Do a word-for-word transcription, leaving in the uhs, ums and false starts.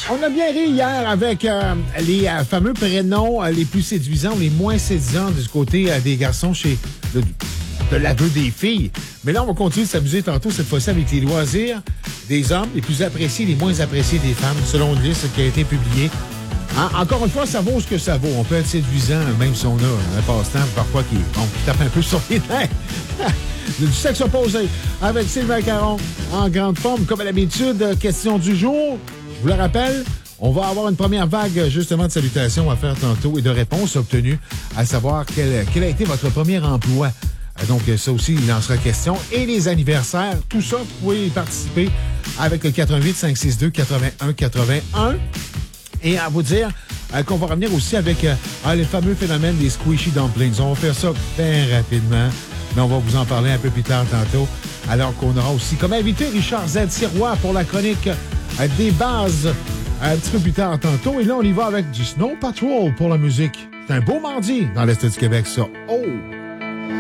On a bien ri hier avec euh, les euh, fameux prénoms euh, les plus séduisants ou les moins séduisants du côté euh, des garçons chez de, de l'aveu des filles. Mais là, on va continuer de s'amuser tantôt, cette fois-ci, avec les loisirs des hommes, les plus appréciés, les moins appréciés des femmes, selon une liste qui a été publiée. Hein? Encore une fois, ça vaut ce que ça vaut. On peut être séduisant, même si on a un passe-temps parfois qui, bon, qui tape un peu sur les nerfs. Du sexe opposé avec Sylvain Caron en grande forme. Comme à l'habitude, question du jour. Je vous le rappelle, on va avoir une première vague justement de salutations à faire tantôt et de réponses obtenues, à savoir quel, quel a été votre premier emploi. Donc ça aussi, il en sera question. Et les anniversaires, tout ça, vous pouvez y participer avec le quatre un huit, cinq six deux, huit un huit un. Et à vous dire euh, qu'on va revenir aussi avec euh, le fameux phénomène des squishy dumplings. On va faire ça bien rapidement, mais on va vous en parler un peu plus tard tantôt. Alors qu'on aura aussi comme invité Richard Z. Sirois pour la chronique euh, des bases un petit peu plus tard tantôt. Et là, on y va avec du Snow Patrol pour la musique. C'est un beau mardi dans l'Est du Québec, ça. Oh!